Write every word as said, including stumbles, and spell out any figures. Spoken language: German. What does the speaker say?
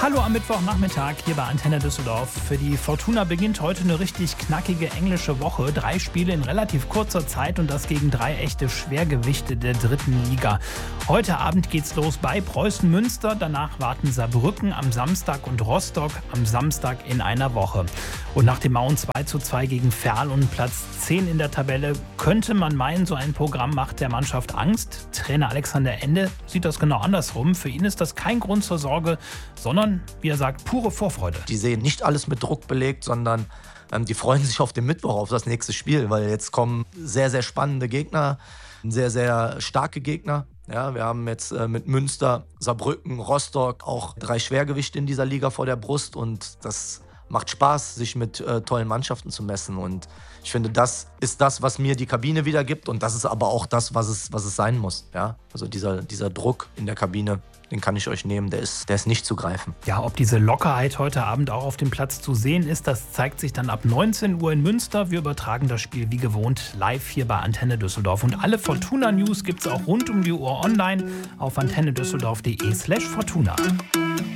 Hallo am Mittwochnachmittag hier bei Antenne Düsseldorf. Für die Fortuna beginnt heute eine richtig knackige englische Woche. Drei Spiele in relativ kurzer Zeit und das gegen drei echte Schwergewichte der dritten Liga. Heute Abend geht's los bei Preußen Münster. Danach warten Saarbrücken am Samstag und Rostock am Samstag in einer Woche. Und nach dem Mauen zwei zu zwei gegen Verl und Platz zehn in der Tabelle könnte man meinen, so ein Programm macht der Mannschaft Angst. Trainer Alexander Ende sieht das genau andersrum. Für ihn ist das kein Grund zur Sorge, sondern, wie er sagt, pure Vorfreude. Die sehen nicht alles mit Druck belegt, sondern ähm, die freuen sich auf den Mittwoch, auf das nächste Spiel, weil jetzt kommen sehr, sehr spannende Gegner, sehr, sehr starke Gegner. Ja, wir haben jetzt äh, mit Münster, Saarbrücken, Rostock auch drei Schwergewichte in dieser Liga vor der Brust und das macht Spaß, sich mit äh, tollen Mannschaften zu messen und ich finde, das ist das, was mir die Kabine wiedergibt und das ist aber auch das, was es, was es sein muss. Ja? Also dieser, dieser Druck in der Kabine, den kann ich euch nehmen, der ist, der ist nicht zu greifen. Ja, ob diese Lockerheit heute Abend auch auf dem Platz zu sehen ist, das zeigt sich dann ab neunzehn Uhr in Münster. Wir übertragen das Spiel wie gewohnt live hier bei Antenne Düsseldorf. Und alle Fortuna-News gibt es auch rund um die Uhr online auf antennedüsseldorf punkt de slash Fortuna.